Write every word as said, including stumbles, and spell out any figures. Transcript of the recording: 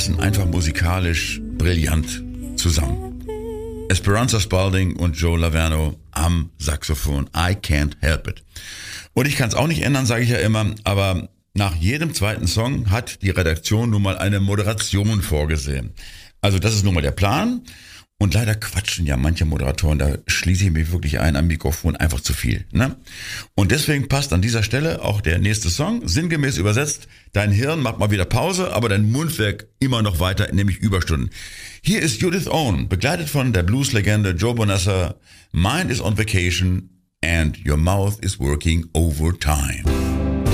passen einfach musikalisch brillant zusammen. Esperanza Spalding und Joe Laverno am Saxophon. I can't help it. Und ich kann es auch nicht ändern, sage ich ja immer, aber nach jedem zweiten Song hat die Redaktion nun mal eine Moderation vorgesehen. Also das ist nun mal der Plan. Und leider quatschen ja manche Moderatoren, da schließe ich mich wirklich ein am Mikrofon, einfach zu viel. Ne? Und deswegen passt an dieser Stelle auch der nächste Song, sinngemäß übersetzt, dein Hirn macht mal wieder Pause, aber dein Mundwerk immer noch weiter, nämlich Überstunden. Hier ist Judith Owen, begleitet von der Blues-Legende Joe Bonessa, Mind is on vacation and your mouth is working overtime.